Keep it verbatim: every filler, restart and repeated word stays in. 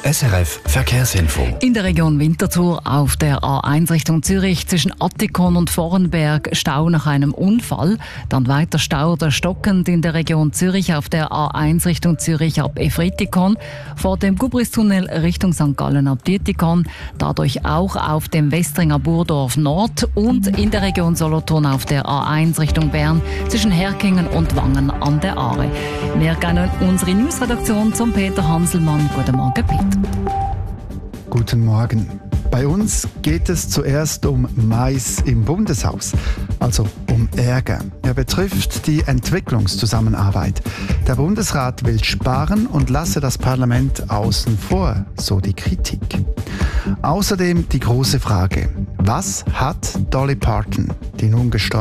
S R F Verkehrsinfo. In der Region Winterthur auf der A eins Richtung Zürich zwischen Attikon und Vorenberg Stau nach einem Unfall. Dann weiter Stau oder stockend in der Region Zürich auf der A eins Richtung Zürich ab Efretikon. Vor dem Gubristunnel Richtung Sankt Gallen ab Dietikon. Dadurch auch auf dem Westringer Burdorf Nord und in der Region Solothurn auf der A eins Richtung Bern zwischen Herkingen und Wangen an der Aare. Wir gehen in unsere Newsredaktion zum Peter Hanselmann. Guten Morgen, Peter. Guten Morgen. Bei uns geht es zuerst um Mais im Bundeshaus, also um Ärger. Er betrifft die Entwicklungszusammenarbeit. Der Bundesrat will sparen und lasse das Parlament außen vor, so die Kritik. Außerdem die große Frage: Was hat Dolly Parton, die nun gestorben